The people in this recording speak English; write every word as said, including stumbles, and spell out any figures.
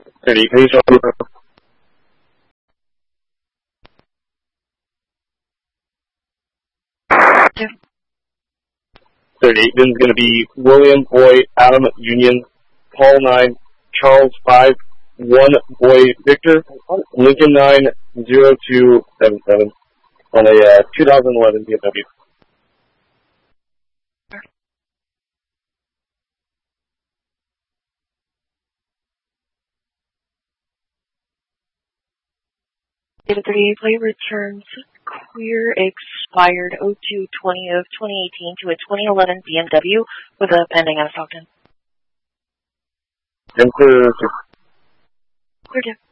thirty-eight, please. Yeah. thirty-eight, then is going to be William, Boy, Adam, Union, Paul nine, Charles five, one, Boy, Victor, Lincoln nine, zero two seven seven on a uh, two thousand eleven B M W. Data thirty-eight plate returns clear expired oh two twenty of twenty eighteen to a twenty eleven B M W with a pending out of Stockton. And clear. Clear to.